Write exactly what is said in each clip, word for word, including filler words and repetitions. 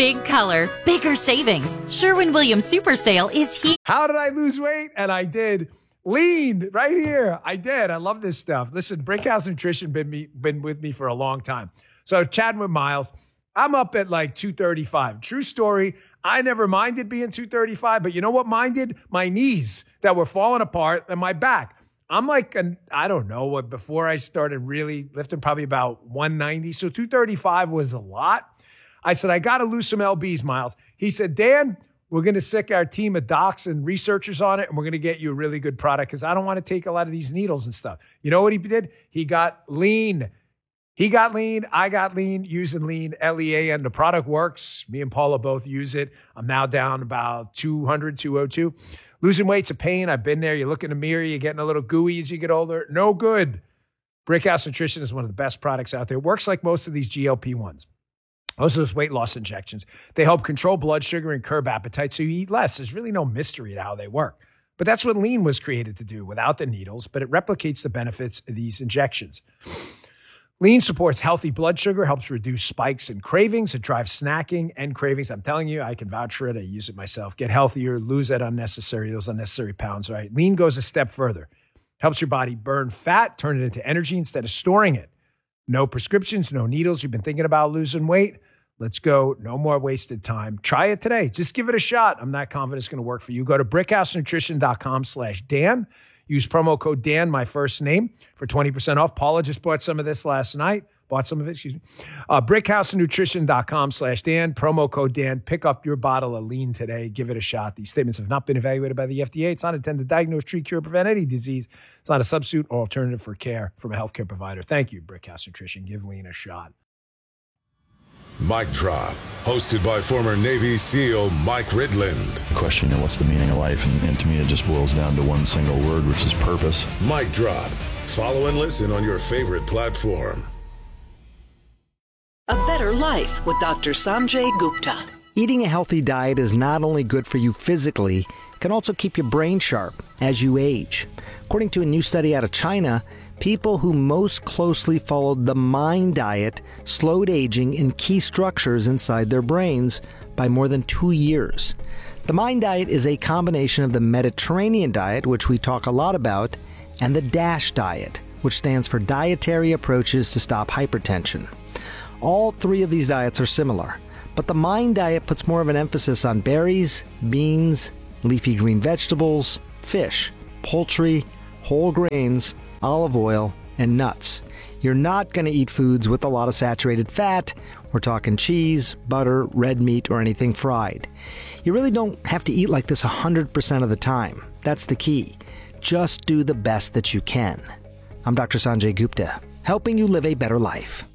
Big color, bigger savings. Sherwin-Williams Super Sale is here. How did I lose weight? And I did. Lean right here. I did. I love this stuff. Listen, Brickhouse Nutrition been me been with me for a long time. So chatting with Miles, I'm up at like two thirty-five. True story. I never minded being two thirty-five, but you know what minded? My knees that were falling apart and my back. I'm like, an, I don't know what, before I started really lifting, probably about one ninety. So two thirty-five was a lot. I said, I got to lose some L Bs, Miles. He said, Dan, we're going to sick our team of docs and researchers on it, and we're going to get you a really good product because I don't want to take a lot of these needles and stuff. You know what he did? He got lean. He got lean. I got lean using lean, L E A, and the product works. Me and Paula both use it. I'm now down about two hundred, two oh two. Losing weight's a pain. I've been there. You look in the mirror, you're getting a little gooey as you get older. No good. Brickhouse Nutrition is one of the best products out there. It works like most of these G L P ones. Most of those weight loss injections, they help control blood sugar and curb appetite so you eat less. There's really no mystery to how they work. But that's what lean was created to do without the needles, but it replicates the benefits of these injections. Lean supports healthy blood sugar, helps reduce spikes and cravings. It drives snacking and cravings. I'm telling you, I can vouch for it. I use it myself. Get healthier, lose that unnecessary, those unnecessary pounds, right? Lean goes a step further. Helps your body burn fat, turn it into energy instead of storing it. No prescriptions, no needles. You've been thinking about losing weight? Let's go. No more wasted time. Try it today. Just give it a shot. I'm not confident it's going to work for you. Go to brickhousenutrition.com slash Dan. Use promo code Dan, my first name, for twenty percent off. Paula just bought some of this last night. Bought some of it, excuse me. Uh, brickhousenutrition.com slash Dan. Promo code Dan. Pick up your bottle of lean today. Give it a shot. These statements have not been evaluated by the F D A. It's not intended to diagnose, treat, cure, prevent any disease. It's not a substitute or alternative for care from a healthcare provider. Thank you, Brickhouse Nutrition. Give lean a shot. Mic Drop, hosted by former Navy SEAL Mike Ridland. Question, you know, what's the meaning of life? And, and to me, it just boils down to one single word, which is purpose. Mic Drop. Follow and listen on your favorite platform. A Better Life with Doctor Sanjay Gupta. Eating a healthy diet is not only good for you physically, it can also keep your brain sharp as you age. According to a new study out of China, people who most closely followed the MIND diet slowed aging in key structures inside their brains by more than two years. The MIND diet is a combination of the Mediterranean diet, which we talk a lot about, and the DASH diet, which stands for Dietary Approaches to Stop Hypertension. All three of these diets are similar, but the MIND diet puts more of an emphasis on berries, beans, leafy green vegetables, fish, poultry, whole grains, olive oil, and nuts. You're not going to eat foods with a lot of saturated fat. We're talking cheese, butter, red meat, or anything fried. You really don't have to eat like this one hundred percent of the time. That's the key. Just do the best that you can. I'm Doctor Sanjay Gupta, helping you live a better life.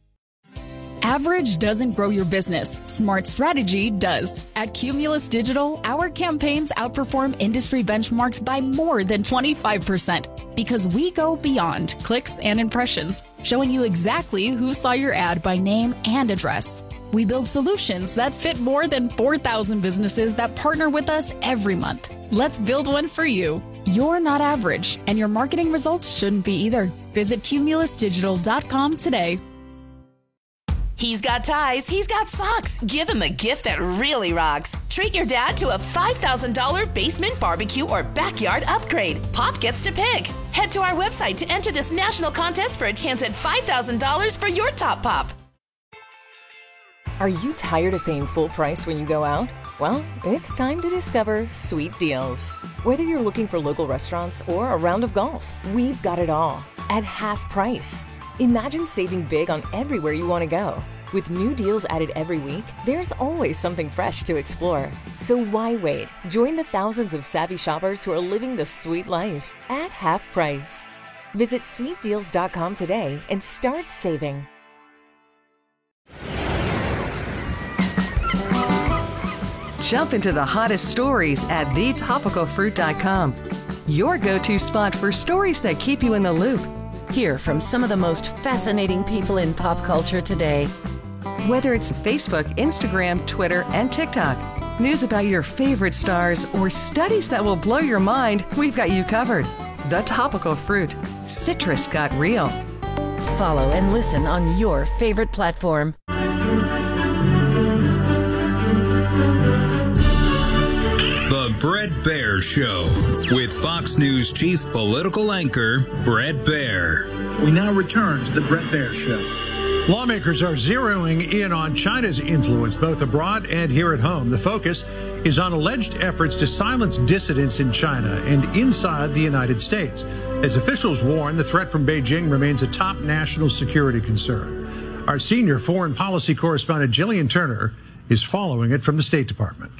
Average doesn't grow your business. Smart strategy does. At Cumulus Digital, our campaigns outperform industry benchmarks by more than twenty-five percent because we go beyond clicks and impressions, showing you exactly who saw your ad by name and address. We build solutions that fit more than four thousand businesses that partner with us every month. Let's build one for you. You're not average, and your marketing results shouldn't be either. Visit cumulus digital dot com today. He's got ties, he's got socks. Give him a gift that really rocks. Treat your dad to a five thousand dollars basement barbecue or backyard upgrade. Pop gets to pick. Head to our website to enter this national contest for a chance at five thousand dollars for your top pop. Are you tired of paying full price when you go out? Well, it's time to discover Sweet Deals. Whether you're looking for local restaurants or a round of golf, we've got it all at half price. Imagine saving big on everywhere you want to go. With new deals added every week, there's always something fresh to explore. So why wait? Join the thousands of savvy shoppers who are living the sweet life at half price. Visit sweet deals dot com today and start saving. Jump into the hottest stories at the topical fruit dot com. Your go-to spot for stories that keep you in the loop. Hear from some of the most fascinating people in pop culture today. Whether it's Facebook, Instagram, Twitter, and TikTok, news about your favorite stars, or studies that will blow your mind, we've got you covered. The Topical Fruit. Citrus got real. Follow and listen on your favorite platform. The Bret Baier Show with Fox News chief political anchor Bret Baier. We now return to The Bret Baier Show. Lawmakers are zeroing in on China's influence both abroad and here at home. The focus is on alleged efforts to silence dissidents in China and inside the United States. As officials warn, the threat from Beijing remains a top national security concern. Our senior foreign policy correspondent Jillian Turner is following it from the State Department.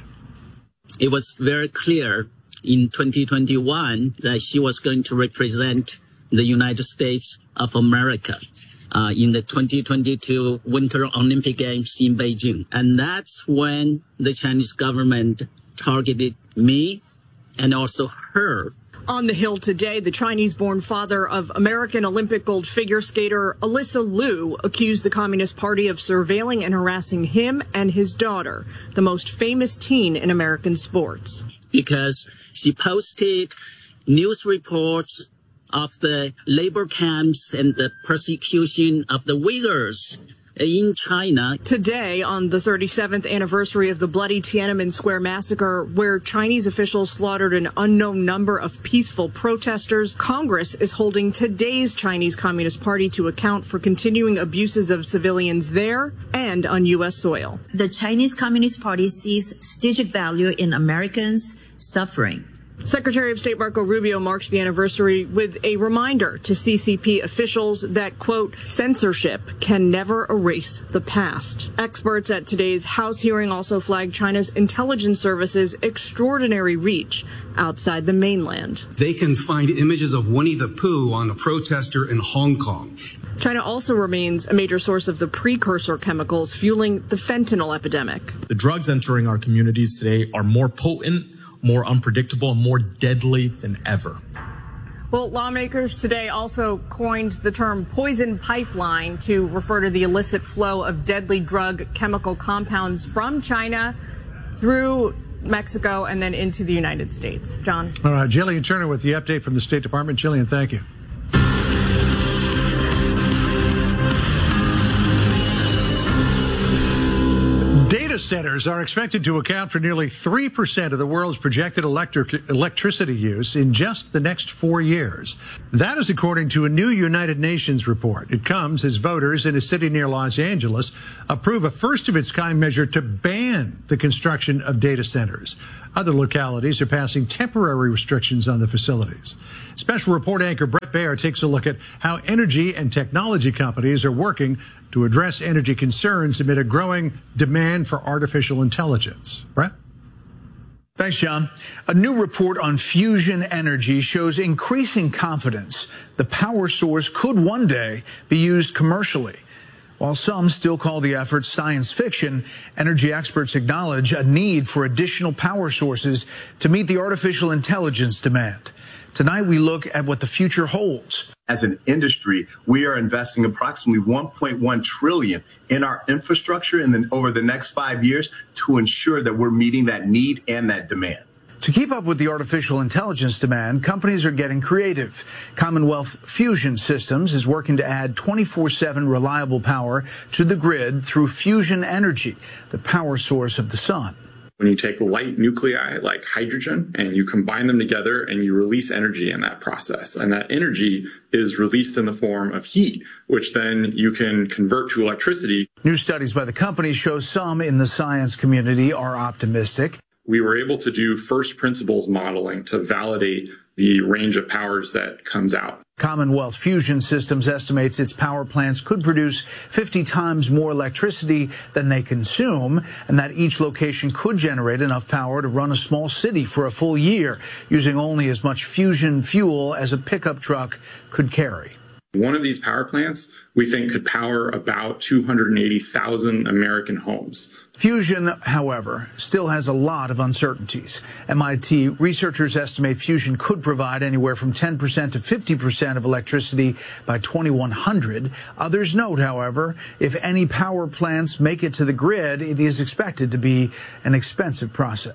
It was very clear in twenty twenty-one that she was going to represent the United States of America uh, in the twenty twenty-two Winter Olympic Games in Beijing. And that's when the Chinese government targeted me and also her. On the Hill today, the Chinese-born father of American Olympic gold figure skater Alyssa Liu accused the Communist Party of surveilling and harassing him and his daughter, the most famous teen in American sports. Because she posted news reports of the labor camps and the persecution of the Uyghurs in China. Today, on the thirty-seventh anniversary of the bloody Tiananmen Square massacre, where Chinese officials slaughtered an unknown number of peaceful protesters, Congress is holding today's Chinese Communist Party to account for continuing abuses of civilians there and on U S soil. The Chinese Communist Party sees strategic value in Americans' suffering. Secretary of State Marco Rubio marks the anniversary with a reminder to C C P officials that, quote, censorship can never erase the past. Experts at today's House hearing also flagged China's intelligence service's extraordinary reach outside the mainland. They can find images of Winnie the Pooh on a protester in Hong Kong. China also remains a major source of the precursor chemicals fueling the fentanyl epidemic. The drugs entering our communities today are more potent, more unpredictable, and more deadly than ever. Well, lawmakers today also coined the term poison pipeline to refer to the illicit flow of deadly drug chemical compounds from China through Mexico and then into the United States. John. All right, Jillian Turner with the update from the State Department. Jillian, thank you. Data centers are expected to account for nearly three percent of the world's projected electric electricity use in just the next four years. That is according to a new United Nations report. It comes as voters in a city near Los Angeles approve a first-of-its-kind measure to ban the construction of data centers. Other localities are passing temporary restrictions on the facilities. Special report anchor Bret Baier takes a look at how energy and technology companies are working to address energy concerns amid a growing demand for artificial intelligence. Bret? Thanks, John. A new report on fusion energy shows increasing confidence the power source could one day be used commercially. While some still call the effort science fiction, energy experts acknowledge a need for additional power sources to meet the artificial intelligence demand. Tonight, we look at what the future holds. As an industry, we are investing approximately one point one trillion dollars in our infrastructure and then over the next five years to ensure that we're meeting that need and that demand. To keep up with the artificial intelligence demand, companies are getting creative. Commonwealth Fusion Systems is working to add twenty-four seven reliable power to the grid through fusion energy, the power source of the sun. When you take light nuclei like hydrogen and you combine them together and you release energy in that process, and that energy is released in the form of heat, which then you can convert to electricity. New studies by the company show some in the science community are optimistic. We were able to do first principles modeling to validate the range of powers that comes out. Commonwealth Fusion Systems estimates its power plants could produce fifty times more electricity than they consume, and that each location could generate enough power to run a small city for a full year, using only as much fusion fuel as a pickup truck could carry. One of these power plants, we think, could power about two hundred eighty thousand American homes. Fusion, however, still has a lot of uncertainties. M I T researchers estimate fusion could provide anywhere from ten percent to fifty percent of electricity by twenty-one hundred. Others note, however, if any power plants make it to the grid, it is expected to be an expensive process.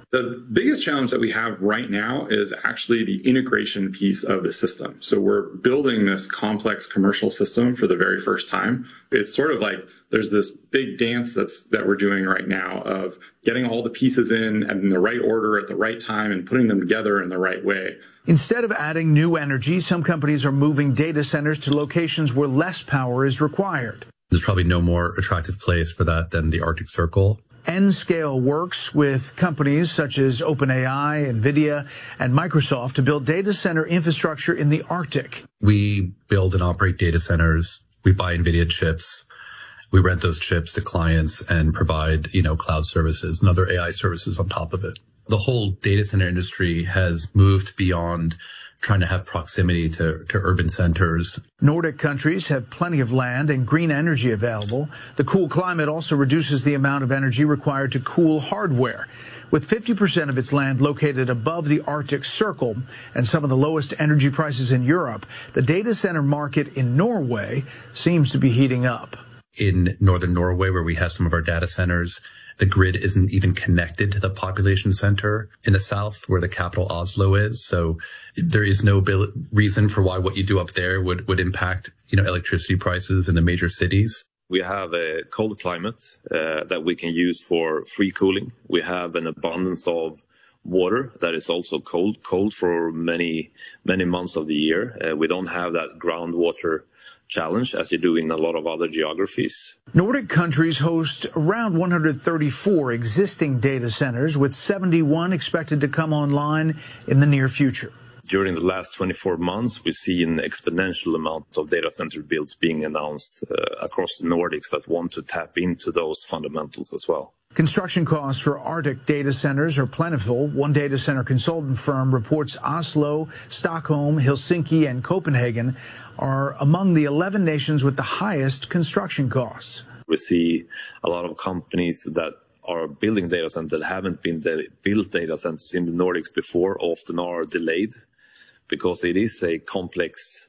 The biggest challenge that we have right now is actually the integration piece of the system. So we're building this complex commercial system for the very first time. It's sort of like there's this big dance that's that we're doing right now of getting all the pieces in in the right order at the right time and putting them together in the right way. Instead of adding new energy, some companies are moving data centers to locations where less power is required. There's probably no more attractive place for that than the Arctic Circle. N-Scale works with companies such as OpenAI, NVIDIA, and Microsoft to build data center infrastructure in the Arctic. We build and operate data centers. We buy NVIDIA chips. We rent those chips to clients and provide, you know, cloud services and other A I services on top of it. The whole data center industry has moved beyond trying to have proximity to, to urban centers. Nordic countries have plenty of land and green energy available. The cool climate also reduces the amount of energy required to cool hardware. With fifty percent of its land located above the Arctic Circle and some of the lowest energy prices in Europe, the data center market in Norway seems to be heating up. In northern Norway, where we have some of our data centers, the grid isn't even connected to the population center in the south where the capital Oslo is. So there is no reason for why what you do up there would, would impact, you know, electricity prices in the major cities. We have a cold climate uh, that we can use for free cooling. We have an abundance of water that is also cold, cold for many, many months of the year. Uh, we don't have that groundwater challenge as you do in a lot of other geographies. Nordic countries host around one hundred thirty-four existing data centers, with seventy-one expected to come online in the near future. During the last twenty-four months, we've seen an exponential amount of data center builds being announced uh, across the Nordics that want to tap into those fundamentals as well. Construction costs for Arctic data centers are plentiful. One data center consultant firm reports Oslo, Stockholm, Helsinki, and Copenhagen are among the eleven nations with the highest construction costs. We see a lot of companies that are building data centers that haven't been de- built data centers in the Nordics before, often are delayed because it is a complex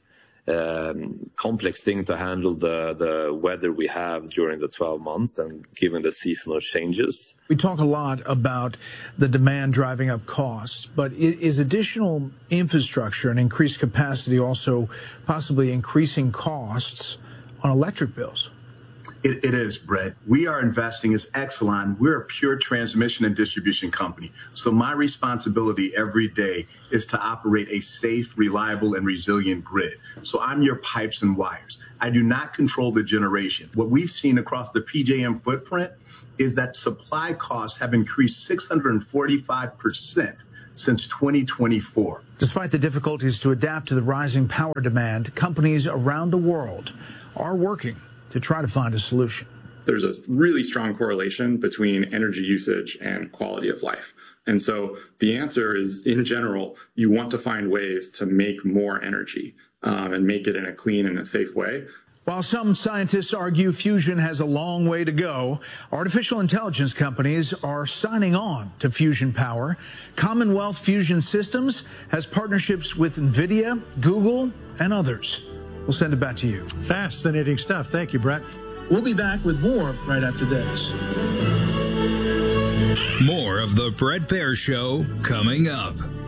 Um, complex thing to handle the, the weather we have during the twelve months and given the seasonal changes. We talk a lot about the demand driving up costs, but is additional infrastructure and increased capacity also possibly increasing costs on electric bills? It, it is, Brett. We are investing as Exelon. We're a pure transmission and distribution company. So my responsibility every day is to operate a safe, reliable, and resilient grid. So I'm your pipes and wires. I do not control the generation. What we've seen across the P J M footprint is that supply costs have increased six hundred forty-five percent since twenty twenty-four. Despite the difficulties to adapt to the rising power demand, companies around the world are working to try to find a solution. There's a really strong correlation between energy usage and quality of life. And so the answer is, in general, you want to find ways to make more energy um, and make it in a clean and a safe way. While some scientists argue fusion has a long way to go, artificial intelligence companies are signing on to fusion power. Commonwealth Fusion Systems has partnerships with NVIDIA, Google, and others. We'll send it back to you. Fascinating stuff. Thank you, Brett. We'll be back with more right after this. More of the Bret Baier Show coming up.